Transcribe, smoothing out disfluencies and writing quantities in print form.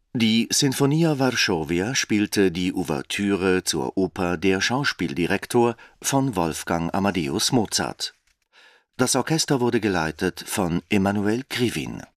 Die Sinfonia Varsovia spielte die Ouvertüre zur Oper Der Schauspieldirektor von Wolfgang Amadeus Mozart. Das Orchester wurde geleitet von Emanuel Krivin.